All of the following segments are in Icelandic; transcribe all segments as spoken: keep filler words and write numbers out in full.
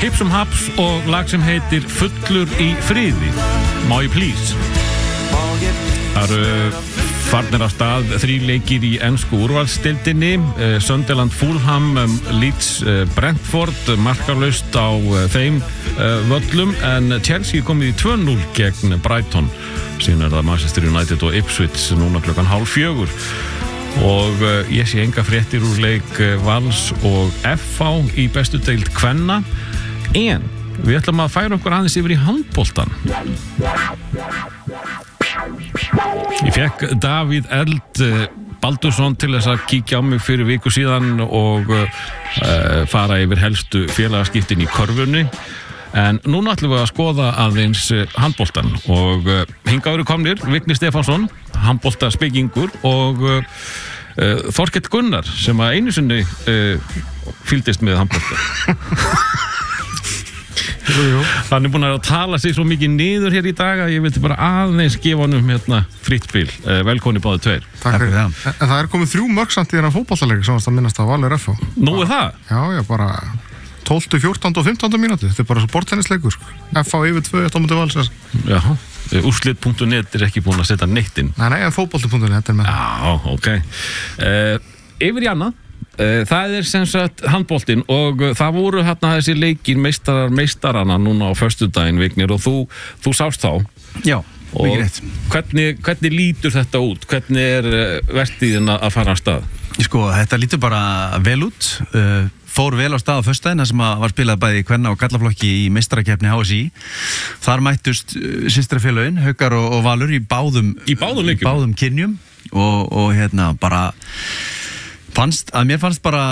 Ipsum Haps og lag sem heitir Fullur í friði, Má ég please. Það eru farnir af stað þrír leikir í ensku úrvalsdeildinni, Sunderland Fulham, Leeds Brentford, markalaust á þeim völlum, en Chelsea komið í tvö núll gegn Brighton. Síðan er það Manchester United og Ipswich núna klukkan hálf fjögur. Og ég sé enga fréttir úr leik Vals og F H í bestu deild kvenna, en við ætlum að færa okkur aðeins yfir í handboltan. Ég fekk Davíð Eld Baldursson til þess að kíkja á mig fyrir viku síðan og uh, fara yfir helstu félagaskiptin í körfunni, en núna ætlum við að skoða aðeins handboltan og uh, hingað eru komnir Vigni Stefánsson, handboltaspekingur, og uh, uh, Þorkell Gunnar sem að einu sinni uh, fylgdist með handbolta. Jú, jú. Hann er búin að tala sig svo mikið niður hér í dag að ég vildi bara aðeins gefa honum hérna fritt spil. Uh, velkonni báði tveir. Takk fyrir það. En það er komið þrjú mörg samt í þennan fótboltaleik sem að minnast að Valur F H. Nú er það? Já, já, bara tólfta, fjórtánda og fimmtánda mínútu. Þetta er bara svo bortennisleikur. F H yfir tvö eitt á móti Vals. Já, úrslit punktur net er ekki búin að setja neitt inn. Nei, nei, en fótbolti punktur net er með. Já, ok. Uh, yfir í annað. Það er sem sagt handboltinn og það voru hérna þessi leikir meistarar meistarana núna á föstudaginn, Vignir, og þú, þú sást þá. Já, mikið rétt. Hvernig, hvernig lítur þetta út? Hvernig er vertíðin að fara af stað? Sko, þetta lítur bara vel út. Uh, fór vel á stað á föstudaginn, það sem var spilað bæði í kvenna og gallaflokki í meistarakeppni H S I. Þar mættust uh, systrafélögin, Haukar og, og Valur í báðum, í báðum, í báðum kynjum og, og hérna bara fannst, að mér fannst bara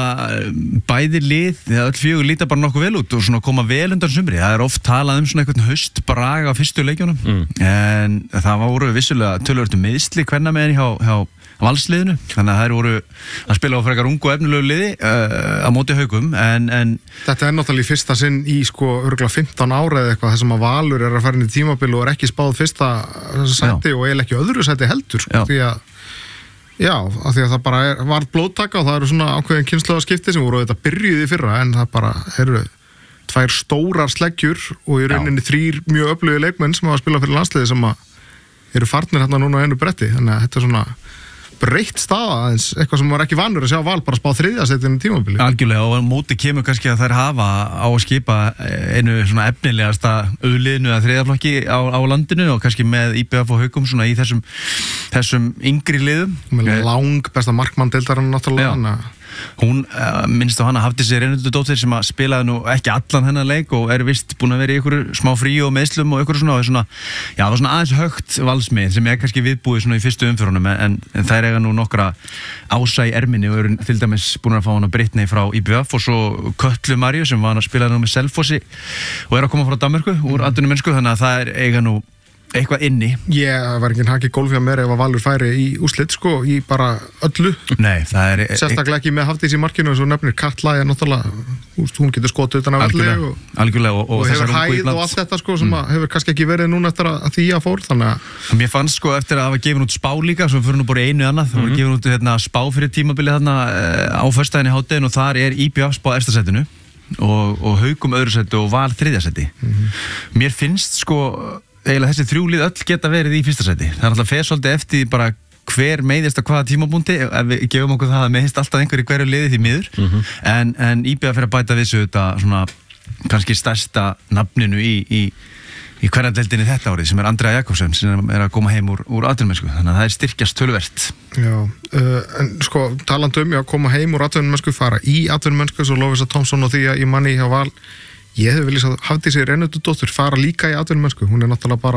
bæði lið, þegar öll fjögur líta bara nokkuð vel út og svona koma vel undan sumri. Það er oft talað um svona einhvern haustbrag á fyrstu leikjunum, mm. en það voru vissulega töluvert um meiðsli kvennamegin hjá, hjá valsliðinu, þannig að þær voru að spila á frekar ungu og efnilegu liði uh, á móti Haukum, en, en þetta er náttúrulega í fyrsta sinn í sko örgulega fimmtán ára eða eitthvað, þessum að Valur er að fara inn í tímabil og er ekki spáð fyrsta sæti og eiginlega ekki öðru sæti heldur, sko, því að já, af því að það bara er, var blóðtaka og það eru svona ákveðin kynslóðaskipti sem voru þetta byrjuði fyrra, en það bara eru tvær stórar sleggjur og í rauninni þrýr mjög öflugi leikmenn sem hafa spilað fyrir landsliði sem að eru farnir hérna núna á einu bretti, þannig að þetta er svona breytt staða aðeins, eitthvað sem var ekki vanur að sjá Val bara spá þriðja setinu tímabili. Algjörlega, og móti kemur kannski að þær hafa á að skipa einu svona efnilegasta auðliðinu að þriðjaflokki á, á landinu og kannski með I B F og Haukum svona í þessum, þessum yngri liðum. Með lang besta markmann deildarinn náttúrulega. Hana. Hún, uh, minnst á hana, Hafdísi Reynardóttir sem að spilaði nú ekki allan hennar leik og er vist búin að vera í ykkur smá frí og meðslum og ykkur svona, og svona, já, það var svona aðeins högt valsmið sem er kannski viðbúið svona í fyrstu umfyrunum, en, en þær eiga nú nokkra Ása í erminni og eru til dæmis búin að fá hana Brittany frá I B F og svo Kötlu Maríu sem var að spila nú með Selfossi og er að koma frá Danmörku úr atvinnumennsku, þannig að það er eiga nú eitthvað inni. Ég var ekki haki golfi að mér ef að Valur færi í úrslit sko, í bara öllu. Nei, það er sérstaklega ekki með Hafdís í markinu og svo nefnir Katla er náttúrulega, hún getur skotið utan af öllu og, algjörlega, og, og, og hefur hæð og allt þetta sko sem mm. hefur kannski ekki verið núna eftir að, að því að fór, þannig að mér fannst sko eftir að hafa gefin út spá líka, svo fyrir nú bara einu annað, það voru gefin út hérna, spá fyrir tímabilið þarna á föstudaginn í hádeginu og þar er I B F spá efsta sætinu og, og Haukum öðru sæti og Val þriðja sæti. Mm-hmm. Mér finnst sko eiginlega þessi þrjú lið öll geta verið í fyrsta sæti. Það er alltaf fer svolítið eftir bara hver meiðist á hvaða tímabúndi, ef við gefum okkur það að meiðist alltaf einhver í hverju liði því miður, mm-hmm. en, en I B F fyrir að bæta vissu þetta svona kannski stærsta nafninu í, í, í hverjadeildinni þetta árið sem er Andrea Jakobsen sem er að koma heim úr, úr atvinnumennsku, þannig að það er styrkjast töluvert. Já, uh, en sko talandi um að koma heim úr atvinnumennsku, fara í atvinnumennsku, svo Lovísa Tómsson og því að ég manni hjá Val. Ég hef viljað að Hafdísi Reynardóttir fara líka í atvinnumennsku, hún er náttúrulega bara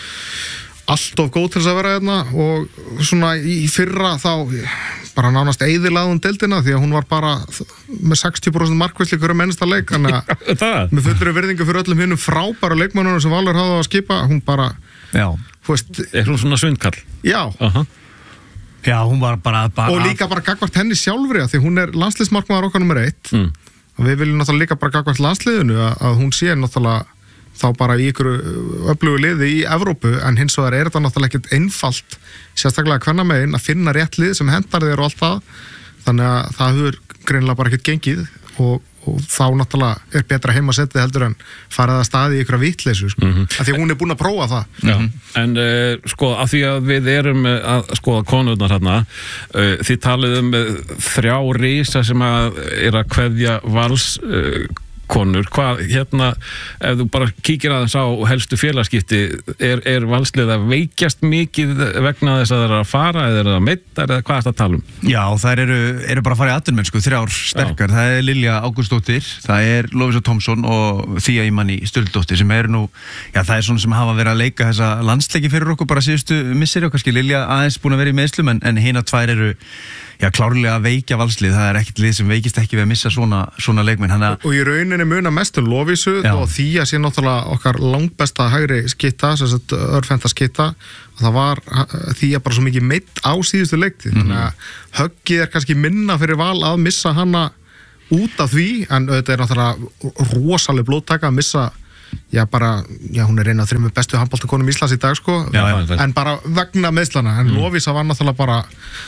allt of góð til þess að vera hérna og svona í fyrra þá bara nánast eyðilagði deildina því að hún var bara með sextíu prósent markvisli hverjum ennsta leik, þannig að með fullri virðingu fyrir öllum hinnum frábæru leikmönnunum sem Valur hafði að skipa, hún bara já, veist, er hún svona svindkall? Já. Uh-huh. Já, hún var bara, bara og líka bara gagnvart henni sjálfri því hún er landsliðsmarkmaður okkar nummer eitt. Mm. Við viljum náttúrulega líka bara gagnvart landsliðinu að, að hún sé náttúrulega þá bara í ykkur öflugu liði í Evrópu, en hins vegar er þetta náttúrulega ekkert einfalt, sérstaklega kvennamegin að finna rétt lið sem hendar þér og allt það, þannig að það hefur greinilega bara ekkert gengið og, og þá náttúrulega er betra heimasettið heldur en farað að staði í ykkur vitleysu sko. mm-hmm. af því að hún er búin að prófa það Já, mm-hmm. en uh, sko af því að við erum að skoða konurnar hérna uh, þið talið um uh, þrjá risa sem að er að kveðja Vals uh, konur, hvað, hérna ef þú bara kíkir aðeins á helstu félagskipti, er, er Valslið að veikjast mikið vegna þess að það er að fara eða er það meittar eða hvað er það að tala um? Já, þær eru, eru bara að fara í atvinnumennsku, þrjár sterkar. Já. Það er Lilja Ágústsdóttir, það er Lovísa Tómsson og Þía Ímanni Sturldóttir sem eru nú, já það er svona sem hafa verið að leika þessa landsleiki fyrir okkur bara síðustu misseri og kannski Lilja aðeins búin að vera í meiðslum en, en hina tvær eru já, klárlega að veikja Valslið, það er ekkert lið sem veikist ekki við að missa svona, svona leikmenn. Hanna... Og í rauninni muna mest um Lovísu og því að sé náttúrulega okkar langbesta hægri skitta, sem sagt örfenda skitta, og það var því að bara svo mikið meitt á síðustu leikti. Mm-hmm. Þannig að höggið er kannski minna fyrir Val að missa hana út af því, en þetta er náttúrulega rosaleg blóðtaka að missa já bara, já hún er eina af þremur bestu handboltakonum Íslands í dag sko, já, já, en bara vegna meiðslana, en mm. Lovísa var náttúrulega bara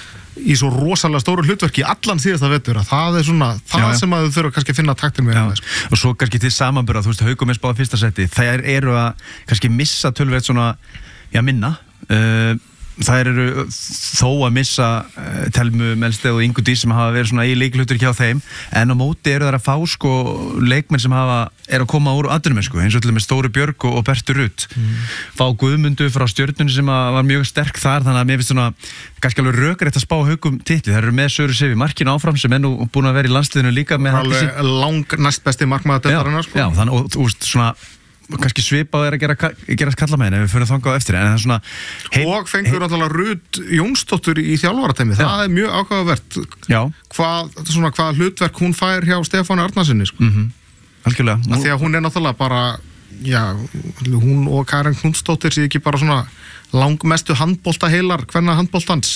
í svo rosalega stóru hlutverki allan síðasta vetur að það er svona það já, sem að þau þurfa kannski að finna taktin með sko. Og svo kannski til samanburða, þú veist, Haukum er spáð fyrsta seti, þær eru að kannski missa tölvert svona, já minna uh, þær eru þó að missa uh, Telmu Melsteð og Ingu Dís sem hafa verið svona í leiklutur hjá þeim, en á móti eru þær að fá sko leikmenn sem hafa er að koma úr atvinnumennsku, eins og til með Stóri Björg og, og Bertur Rutt mm. fá Guðmundu frá Stjörnunni sem var mjög sterk þar, þannig að mér finnst svona kannski alveg rökrétt að spá Haukum titli. Þær eru með Söru Sifi markinu áfram sem er nú búin að vera í landsliðinu líka með alveg lang næst besti markmaður deildarinnar sko. Já, þannig og þú veist svona kannski svipað er að gera, gera kalla með henni ef við fyrir þangað á eftir en það er svona heim, og fengur náttúrulega Rutt Jónsdóttur í þjálfarateimi, það er mjög ákvæðavert hvað, svona, hvað hlutverk hún fær hjá Stefáni Arnarsinni sko. mm-hmm. Algjörlega því að hún er náttúrulega bara já, hún og Karen Knútsdóttir sé ekki bara svona langmestu handbolta heilar hvernig handboltans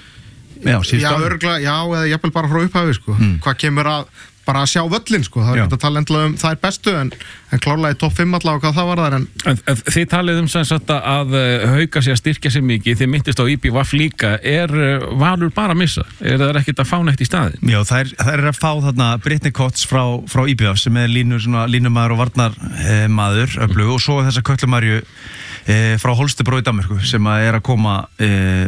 já, já, örgla, já, eða jafnvel bara frá upphafi sko. mm. hvað kemur að bara að sjá völlin sko, það er ekki að tala endla um það er bestu en, en klárlega í topp fimm allavega hvað það var þar en... en, en þið talið um sem sagt að Hauka sig að styrkja sig mikið, þið myndist á I B V líka, er Valur bara að missa? Er það ekkert að fá neitt í staðin? Já, það er, það er að fá þarna Brittany Kotts frá, frá I B V sem er línu, svona, línumæður og varnarmaður eh, öflug, og svo þessa Kötlumarju eh, frá Holstebro í Danmörku sem að er að koma eh,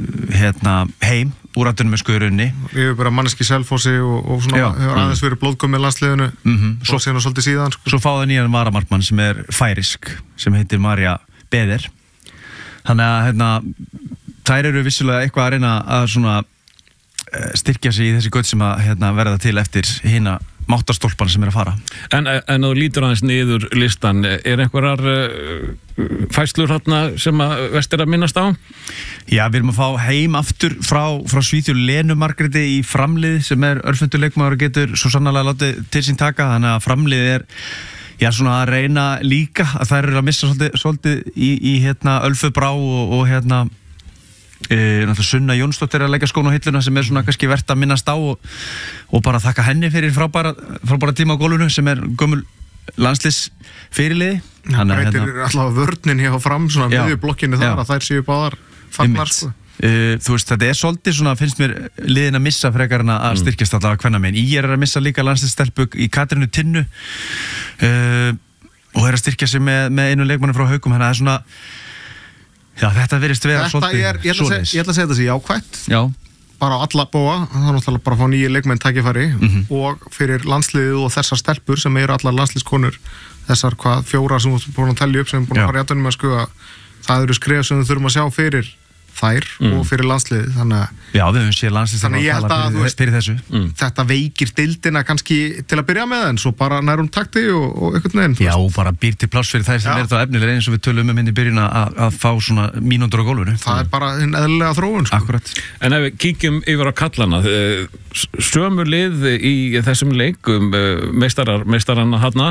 hérna, heim úr atvinnumennsku í rauninni. Við erum bara manneski Selfossi og, og svona, hefur aðeins verið blóðkom með landsliðinu mm-hmm. svo síðan og svolítið síðan sko. Svo fáða nýjan varamarkmann sem er færisk sem heitir Marja Beder, þannig að hérna, þær eru vissulega eitthvað að reyna að svona styrkja sig í þessi gött sem að hérna, verða til eftir hina máttarstólpan sem er að fara. En, en þú lítur aðeins niður listan, er einhverjar uh, fæslur hérna sem að vest er að minnast á? Já, við erum að fá heim aftur frá, frá Svíþjóð Lenu Margréti í framlið sem er örfunduleikmaður og getur svo sannarlega látið til sín taka, þannig að framlið er já, svona að reyna líka að þær eru að missa svolítið, svolítið í, í hérna Ölfu Brá og, og hérna E, Sunna Jónsdóttir að leggja skónu á hilluna sem er svona kannski verðt að minnast á og, og bara þakka henni fyrir frábæra, frábæra tíma á gólfinu sem er gömul landslis fyrirliði. Það breytir hérna, alltaf vörnin hér á fram svona miðju blokkinu þar já. Að þær séu báðar fagnar sko. e, Þú veist, þetta er svolítið svona, finnst mér liðin að missa frekar en að styrkjast allavega hvenna megin. Í er að missa líka landsliðsstelpu í Katrínu Tinnu e, og er að styrkja sig með, með einu leikmanni frá Haukum, þannig að það er svona já, þetta verðist vera svolítið er, ég, ætla seg, ég ætla að segja þetta sér jákvætt já. Bara á alla bóa, það er náttúrulega bara að fá nýju leikmenn tækifæri mm-hmm. og fyrir landsliðið og þessar stelpur sem eru allar landsliðskonur þessar hvað fjóra sem þú búin að tellja upp sem er búin að fara í atvinnum að skuga það eru skref sem við þurfum að sjá fyrir þær mm. og fyrir landsliðið þannig að já, við höfum séð landsliðið þannig ég held að, að veist, fyrir þessu mm. þetta veikir deildina kannski til að byrja með en svo bara nærum takti og, og einhvern veginn já, bara býr til pláss fyrir þær sem er þá efnilega eins og við tölum um inn í byrjun að, að fá svona mínútur á gólfinu það er bara einn eðlilega þróun sko. Akkurat. En ef við kíkjum yfir á kallana sömu lið í þessum leikum meistarar, meistaranna hana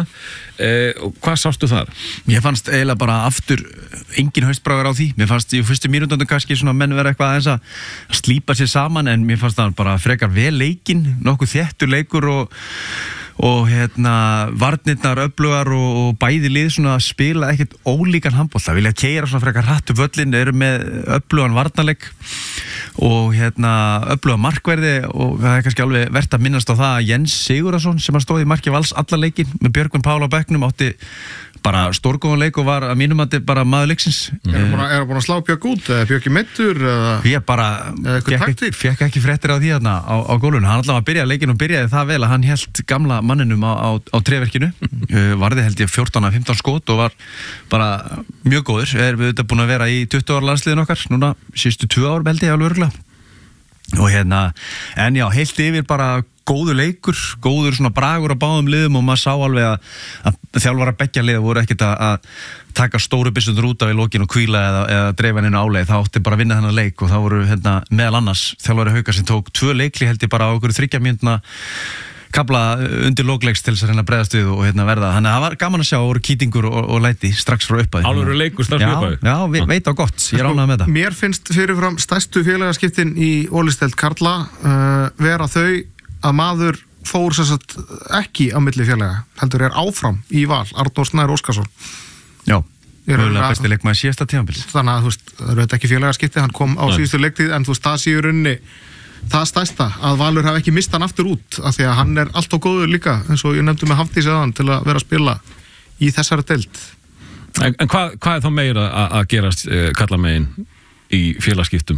hvað sástu þar? Ég fannst eiginlega bara aftur engin haustbragar á því, mér fannst í fyrstu mínútundu kannski svona menn vera eitthvað aðeins að slípa sér saman en mér fannst það bara frekar vel leikinn, nokkuð þéttur leikur og, og hérna varnirnar öflugar og, og bæði lið svona að spila ekkert ólíkan handbolta, vilja keyra svona frekar hratt upp völlin, eru með öflugan varnarleik og hérna öfluga markverði og það er kannski alveg verðt að minnast á það að Jens Sigurðarsson sem að stóð í marki Vals alla leikinn með Björgvin Pál á bekknum átti bara stórgóðan leik og var að mínum að þetta bara maður leiksins. Mm. Er það búin að slá Björg út eða Björg í meittur? Ég bara fekk, fekk ekki fréttir á því þarna á, á gólfinu. Hann allavega byrjaði leikinn og byrjaði það vel að hann hélt gamla manninum á, á, á tréverkinu. Uh, varði held ég fjórtán af fimmtán skot og var bara mjög góður. Er við þetta búin að vera í tuttugu ára landsliðin okkar, núna síðustu tvö ár held ég alveg örugglega. Og hérna, en já, heilt yfir bara góður leikur, góður svona bragur á báðum liðum og maður sá alveg að, að þjálfara beggja liða voru ekkert að, að taka stóru byssundur út af í lokin og hvíla eða, eða dreifa henni áleið, það átti bara að vinna þennan leik og þá voru hérna, meðal annars þjálfari Hauka sem tók tvö leikli held ég bara á okkur þriggja mínútna kabla undir lókleiks til þess að reyna að bregðast við og hérna verða, þannig að það var gaman að sjá og voru kýtingur og, og læti strax frá upphæði. Alvöru leikur strax frá upphæði? Já, já, við, veit á gott, ég er ánægður með það. Mér finnst fyrirfram stærstu félagaskiptin í Ólisteild karla uh, vera þau að maður fór sem sagt ekki á milli félaga, heldur er áfram í Val, Arnór Snær Óskarsson. Já, mögulega besti leikmaður síðasta tímabil. Þannig að þú veist, það er ekki félagaskipti, hann kom á Nei. síðustu leiktið, en þú veist, það séu runni það stærsta, að Valur hafi ekki mist hann aftur út, af því að hann er alltaf góður líka, eins og ég nefndi með Hafdís eðan til að vera að spila í þessari deild. En, en hvað, hvað er þá meira að gerast uh, kallamegin í félagaskiptum?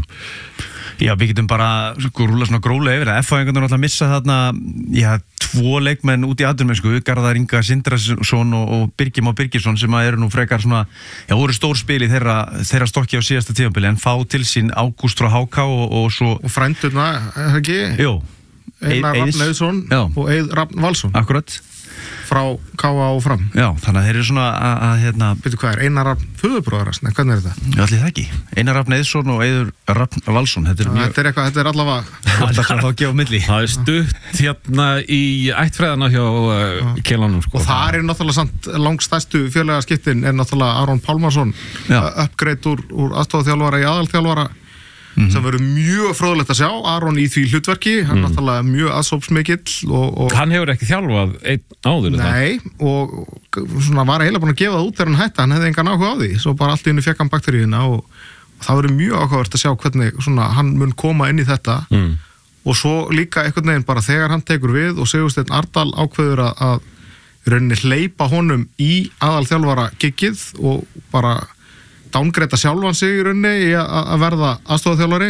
Já, við getum bara sko rúla svona grólega yfir það. F-fáingarnir alltaf missa þarna, já, tvo leikmenn út í atvinnumennsku, Garðar Inga Sindrason og, og Birgir Már Birgisson sem eru nú frekar svona, já, voru stór spil í þeirra, þeirra stokki á síðasta tímabili en fá til sín Ágúst frá H K og, og svo... Og frændurna, er ekki? Jú. Einar Rafn Eðsson og Eið Rafn Valsson. Akkurat. Frá K A og fram. Já, þannig að þeir eru svona að, að hérna... Veitu hvað er, Einar Rafn föðurbróðarast, nei, hvernig er þetta? Já, allir það ekki. Einar Rafn Eðsson og Eiður Rafn Valsson, þetta er mjög... Þetta er eitthvað, þetta er allavega... Það er þá að gefa milli. Það er stutt hérna í ættfræðina hjá uh, Kelanum, sko. Og það er náttúrulega samt langstærstu félagaskiptin er náttúrulega Aron Pálmarsson, uppgreitt úr, úr aðstoðarþjálfara í aðalþjálfara. Mm-hmm. sem verður mjög fróðlegt að sjá Aron í því hlutverki, hann er mm. náttúrulega mjög aðsópsmikill og, og hann hefur ekki þjálfað einn áður nei, og, og svona var eiginlega búin að gefa það út þegar hann hætti, hann hefði engan áhuga á því svo bara allt í hennu fekk hann bakteríuna og, og það verður mjög áhugavert að sjá hvernig svona, hann mun koma inn í þetta mm. og svo líka einhvern veginn bara þegar hann tekur við og Sigursteinn Ardal ákveður að, að rauninni hleypa honum í aðalþjálfara giggið og bara dángreita sjálfan sig í rauninni að verða aðstoðarþjálfari.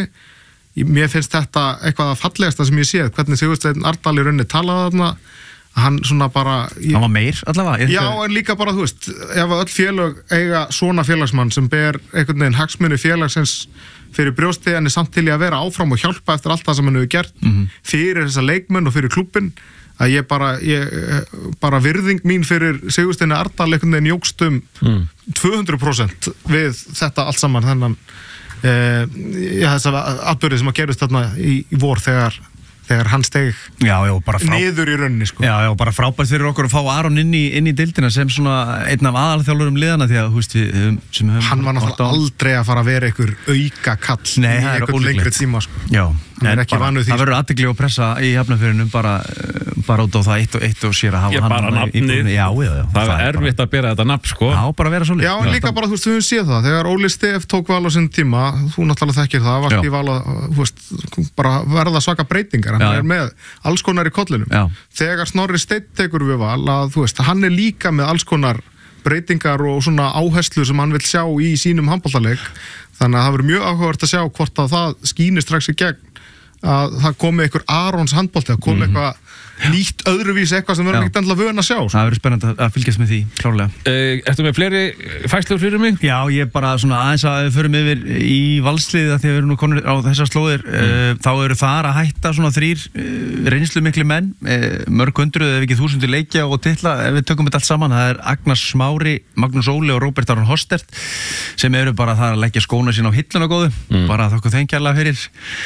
Mér finnst þetta eitthvað að fallegasta sem ég séð, hvernig Sigursteinn Ardal í rauninni talaði þarna, hann svona bara... Ég, hann var meir allavega? Já, en líka bara, þú veist, ef öll félög eiga svona félagsmann sem ber einhvern veginn hagsmuni félagsins fyrir brjósti, en er samt til í að vera áfram og hjálpa eftir allt það sem hann hefur gert, mm-hmm. fyrir þessa leikmenn og fyrir klúbbin, að ég bara, ég, bara virðing mín fyrir Sigursteini Ardal einhvern veginn jógst um mm. tvö hundruð prósent við þetta allt saman þennan eh, já, þess að atbyrðið sem að gerist þarna í, í vor þegar þegar hann steg já, já, frá... niður í rauninni sko. Já, já, bara frábært fyrir okkur að fá Aron inn í, inn í deildina sem svona einn af aðalþjálfurum liðana því að, hú veist, við sem höfum... Hann var náttúrulega aldrei að fara að vera einhver auka kall Nei, í einhver lengri tíma sko. Já, en bara, það verður athygli og pressa í Hafnarfirðinum bara, bara út á það eitt og eitt og sér að hafa ég hann bara nafnið, já, já, já, það er erfitt að bera þetta nafn sko. Já, bara vera svolítið. Já, en líka bara, þú veist, við höfum séð það þegar Óli Stef tók Val á sinn tíma þú náttúrulega þekkir það, varst í Val að þú veist, bara verða svaka breytingar hann er með alls konar í kollinum já. Þegar Snorri Steinn tekur við Val að þú veist, hann er líka með alls konar breytingar og svona áherslu sem hann vil sjá í sínum handboltaleik þannig að það verður mjög áhugavert að sjá hvort að það skýnir strax í gegn að það komi einhver Arons handbolti að komi mm-hmm. eitthvað nýtt öðruvísi eitthvað sem verður ekkert endilega vön að sjá sko. Það verður spennandi að fylgjast með því, klárlega uh, Ertu með fleiri fæslur fyrir mig? Já, ég bara svona aðeins að við förum yfir í valsliðið að því að við erum nú konur á þessar slóðir mm. uh, þá eru þar að hætta svona þrýr uh, reynslu mikli menn uh, mörg hundruð ef ekki þúsundir leikja og titla ef við tökum þetta allt saman, það er Agnar Smári Magnús Óli og Róbert Aron Hostert sem eru bara þar að leggja skóna sín á hilluna góðu, mm. bara þokku þengjarlega fyrir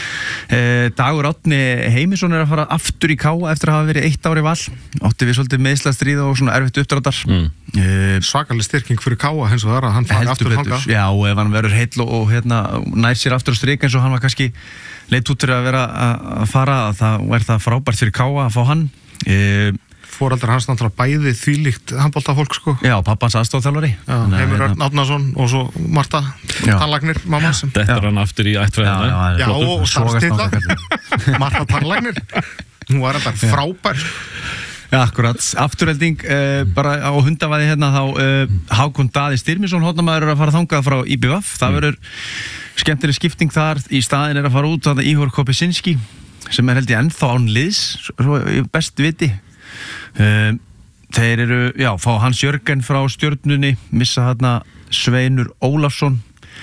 uh, Dagur Árni Heimisson er að fara aftur í K eftir að hafa verið eitt ár í Val átti við svolítið meðslastríð og svona erfitt uppdráttar mm. uh, svakalig styrking fyrir Káa hins og það að hann fari aftur hanga já, og ef hann verður heill og, og hérna, nær sér aftur á strik eins og hann var kannski leitt út til að vera að fara þá er það frábært fyrir Káa að fá hann uh, foreldrar hans náttúrulega bæði þvílíkt handboltafólk sko. Já, pappans aðstofþjálfari. Heimir Örn Árnason og svo Marta tannlæknir, mamma sem. Þetta er hann aftur í ættfræðina. Já, og starfstilla. Marta tannlæknir. Hún var þetta frábær. Já, akkurat. Afturhelding, uh, bara á hundavaði hérna þá uh, Hákon Daði Styrmisson, hótnamaður er að fara þangað frá í bé vé ef. Það verður skemmtileg skipting þar. Í staðin er að fara út að Íhor Kopesinski sem er held ég ennþá án liðs, svo best viti. Uh, þeir eru, já, fá Hans Jörgen frá Stjörnunni, missa hérna Sveinur Ólafsson,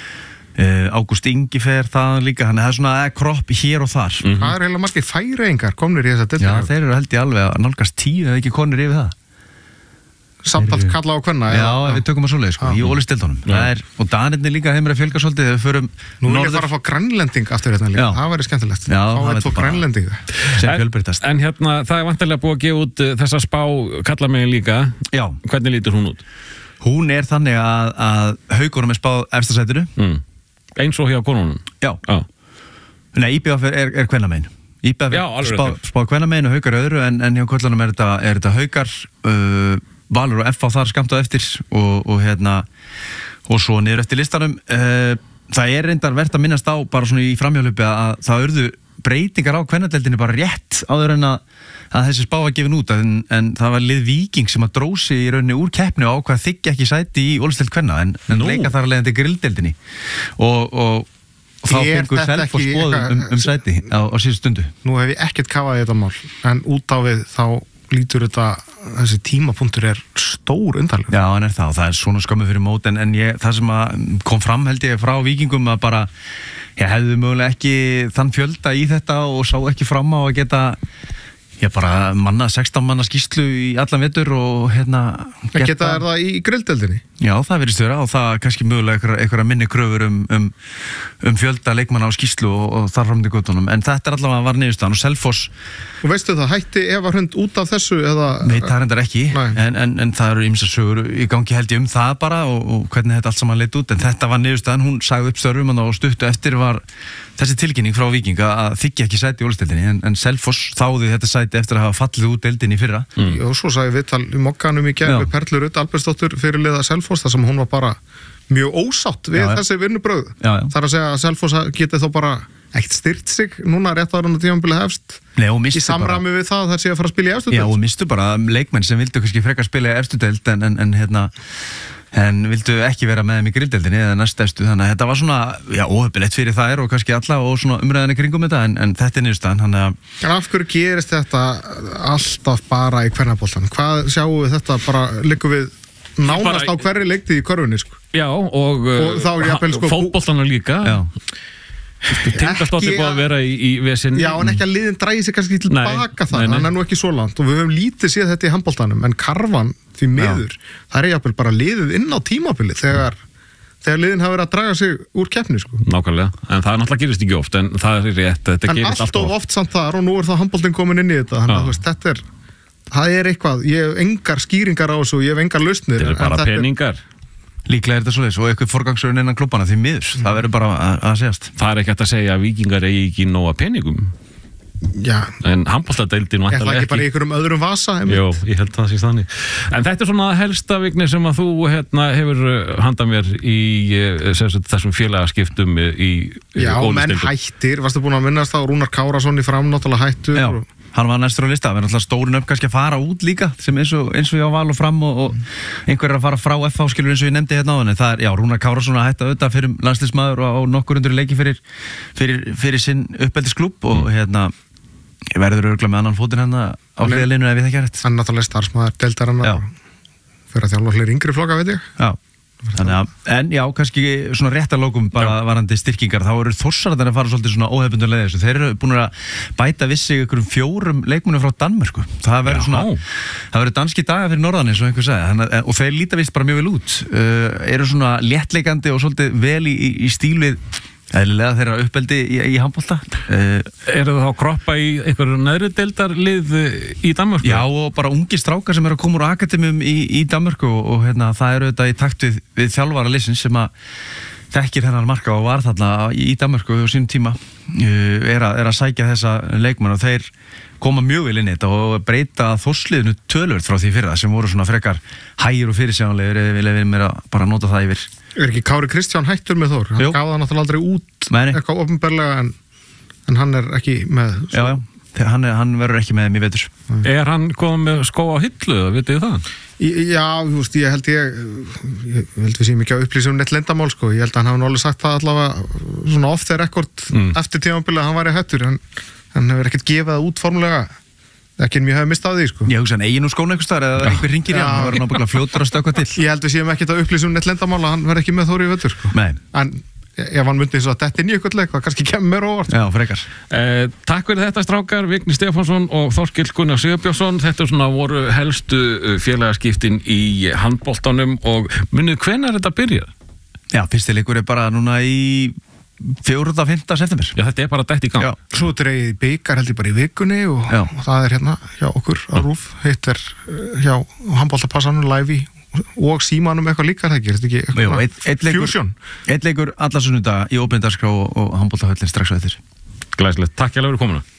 uh, Ágúst Ingi fer það líka, þannig að það er svona eh, kropp hér og þar. Mm-hmm. Það er heila margir færeyingar komnir í þessa deildina. Já, þeir eru held ég alveg að nálgast tíu eða ekki konir yfir það. Samtalt kalla á kvenna. Já, já, við tökum að svoleið sko, í Ólistildunum. Og Danirni líka heimur að fjölga svolítið, við förum Nú vil ég fara að fá grænlending aftur hérna líka, það væri skemmtilegt. Já, það væri tvo grænlendinga. Sem fjölbreytast. En hérna, það er vantarlega búið að gefa út þessa spá kallamegin líka. Já. Hvernig lítur hún út? Hún er þannig að, að Haukunum er spáð efsta sætinu. Mm. Eins og hjá konunum? Já. Já. Nei, í bé vé er, er kvennamegin. Í bé vé spáð spá kvennamegin og Haukar öðru, en, en hjá kvöllunum er þetta, er þetta Haukar, uh, Valur og F á þar skamt á eftir og, og hérna og svo niður eftir listanum. uh, það er reyndar vert að minnast á bara svona í framhjálpupi að það urðu breytingar á kvennadeildinni bara rétt áður en að, að þessi spá var gefin út, en, en það var lið Víking sem að drósi í rauninni úr keppni og ákvað þykja ekki sæti í Ólisteild kvenna, en, en no. leika þar að leiðandi grilldeildinni og, og og þá fengur Selfoss boðum um, um sæti á, á síðustu stundu. Nú hef ég ekkert kafað í þetta mál, en út á við þá lítur þetta, þessi tímapunktur er stór undarlegur. Já, hann er það, og það er svona skömmu fyrir mót, en, en ég, það sem að kom fram held ég frá Víkingum að bara, ég hefði mögulega ekki þann fjölda í þetta og sá ekki fram á að geta, ég bara manna sextán manna skýrslu í allan vetur og hérna... En geta er það í grilldeildinni? Já, það virðist vera og það kannski mögulega einhverja minni kröfur um, um, um fjölda leikmanna á skýrslu og, og þar fram til göttunum, en þetta er allavega var niðurstaðan og Selfoss... Og veistu það, hætti Eva Hrund út af þessu eða... Nei, það er endar ekki, en, en, en það eru ýmsar sögur í gangi held ég um það bara og, og hvernig þetta allt saman leit út, en þetta var niðurstaðan, hún sagði upp störfum og stuttu eftir var þessi tilkynning frá Víking að þykja ekki sæti í Ólistildinni, en, en Selfoss þáði þetta sæti eftir að hafa fallið út deildinni í fyrra. Mm. Og svo sagði viðtal í Mogganum í gerð við Perlu Rutt Albertsdóttur fyrirliða Selfoss, þar sem hún var bara mjög ósátt við já, þessi vinnubröð. Þar að segja að Selfoss geti þá bara ekkert styrt sig núna rétt áður en að tímabilið hefst. Nei, í samræmi við það það sé að fara að spila í efstu deild. Já, og mistu bara leikmenn sem vildu kannski frekar spila í efstu deild en, en, en hérna en vildu ekki vera með þeim í grilldeildinni eða næst efstu, þannig að þetta var svona já, óheppilegt fyrir þær og kannski alla og svona umræðinni kringum þetta, en, en þetta er niðurstaðan, þannig að... En af hverju gerist þetta alltaf bara í kvennaboltanum? Hvað sjáum við þetta bara, liggum við nánast bara... á hverri leikti í körfunni, sko? Já, og, og þá jafnvel, sko... Fótboltana líka. Já. Tindastóttir búið að vera í, í vesinni. Já, en ekki að liðin drægi sig kannski til baka það, hann er nú ekki svo langt og við höfum lítið séð þetta í handboltanum, en karvan því miður, það er jafnvel bara liðið inn á tímabili þegar þegar liðin hafa verið að draga sig úr keppni, sko. Nákvæmlega, en það er náttúrulega gerist ekki oft, en það er rétt, þetta en gerist alltaf oft samt þar og nú er það handboltin komin inn í þetta, þannig að þú veist, þetta er það er eitthvað, ég hef engar skýringar á þessu og ég hef engar lausnir. Þetta er bara peningar. Líklega er þetta svoleiðis og eitthvað forgangsröðun innan klubbana því miður, mm. það verður bara að, að segjast. Það er ekki hægt að segja að Víkingar eigi ekki nóga peningum. Já. En handboltadeildin vantarlega ekki. Er það ekki bara í einhverjum öðrum vasa? Jó, ég held það sé þannig. En þetta er svona helsta Vignir sem að þú hérna, hefur handað mér í þessum félagaskiptum í Já, menn hættir, varstu búin að minnast þá Rúnar Kárasson í Fram náttúrulega hættur. Já. Hann var næstur á lista, það verður alltaf stórin upp kannski að fara út líka, sem eins og, eins og ég á Val og Fram og, og einhver er að fara frá F H skilur eins og ég nefndi hérna á þannig, það er, já, Rúnar Kárasson að hætta auðvitað fyrir landsliðsmaður og, og nokkur undur leiki fyrir, fyrir, fyrir sinn uppeldisklúbb og hérna, verður örgulega með annan fótinn hérna á hliðalínu ef ég þekki rétt. Hann er náttúrulega starfsmaður deildarinnar og fyrir að þjálfa hlir yngri flokka, veit ég. Já. Þannig að, en já, kannski svona réttarlókum bara já. Varandi styrkingar, þá eru Þórsararnir að fara svolítið svona óhefbundunlega þessu, þeir eru búin að bæta vissi ykkur um fjórum leikmunum frá Danmörku, það verður svona það verður danski dagar fyrir norðan eins og einhver sagði, og þeir líta vist bara mjög vel út uh, eru svona léttleikandi og svolítið vel í, í, í stíl við eðlilega þeirra uppeldi í, í handbolta. Uh, eru það þá kroppa í einhverju neðri deildarlið í Danmörku? Já, og bara ungi strákar sem eru að koma úr akademíum í, í Danmörku og, og hérna, það eru þetta í takt við, við þjálfara liðsins sem að þekkir hennar marka og var þarna í Danmörku á sínum tíma uh, er, að, er að sækja þessa leikmenn og þeir koma mjög vel inn í þetta og breyta þórsliðinu tölvöld frá því fyrra sem voru svona frekar hægir og fyrirsjáanlegur eða vilja við mér að bara nota það yfir. Er ekki Kári Kristján hættur með Þór? Hann Jú. gaf það náttúrulega aldrei út Nei. eitthvað opinberlega en, en hann er ekki með Já, já, Þegar hann, er, hann verður ekki með þeim í vetur. Er hann komið með skó á hillu, vitið þið það? Í, já, þú veist, ég held ég ég held við séum ekki að upplýsa um neitt leyndamál sko, ég held að hann hafa náttúrulega sagt það allavega svona off the record mm. eftir tímabilið að hann væri hættur, en hann hefur ekkert gefið það út formulega, ekki en mjög hefði mistað því sko. Ég hugsa hann eigin úr skónu einhvers staðar eða einhver ringir í hann, hann var náttúrulega fljótur að stökkva til. Ég held við séum ekkert að upplýsa um neitt leyndamál að hann verði ekki með Þóri í vetur sko. Nei. En ef hann myndi eins og að detta inn í eitthvað leik, það kannski kemur mér óvart. Já, frekar. Eh, takk fyrir þetta strákar, Vigni Stefánsson og Þorkell Gunnar Sigurbjörnsson. Þetta er svona voru helstu félagaskiptin í handboltanum og munið hvenær þetta byrjar? Já, fyrsti leikur er bara núna í fjórða, fimmta september. Já, þetta er bara dætt í gang. Já. Svo dreigið bikar held ég bara í vikunni og, og það er hérna hjá okkur á RÚV, hitt er hjá handboltapassanum live í og símanum eitthvað líka, það gerir þetta ekki Jú, eitt, eitt leikur, fusion. Eitt leikur alla sunnudaga í opindarskrá og, og handboltahöllin strax á eftir. Glæsilegt, takk hjá fyrir komuna.